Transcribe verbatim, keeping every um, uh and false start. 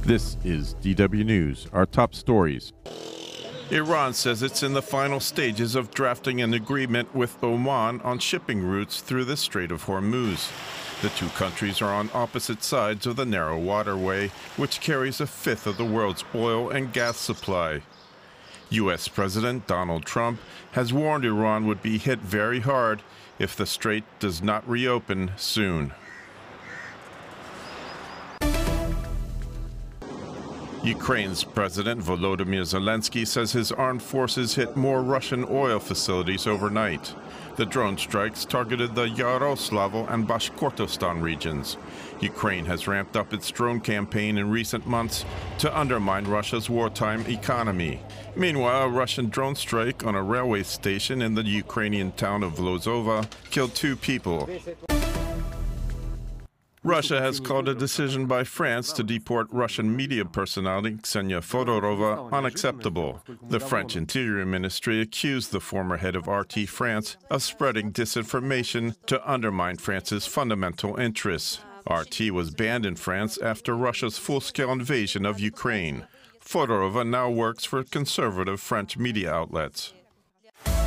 This is D W News, our top stories. Iran says it's in the final stages of drafting an agreement with Oman on shipping routes through the Strait of Hormuz. The two countries are on opposite sides of the narrow waterway, which carries a fifth of the world's oil and gas supply. U S President Donald Trump has warned Iran would be hit very hard if the strait does not reopen soon. Ukraine's President Volodymyr Zelensky says his armed forces hit more Russian oil facilities overnight. The drone strikes targeted the Yaroslavl and Bashkortostan regions. Ukraine has ramped up its drone campaign in recent months to undermine Russia's wartime economy. Meanwhile, a Russian drone strike on a railway station in the Ukrainian town of Vlozova killed two people. Russia has called a decision by France to deport Russian media personality Ksenia Fodorova unacceptable. The French Interior Ministry accused the former head of R T France of spreading disinformation to undermine France's fundamental interests. R T was banned in France after Russia's full-scale invasion of Ukraine. Fodorova now works for conservative French media outlets.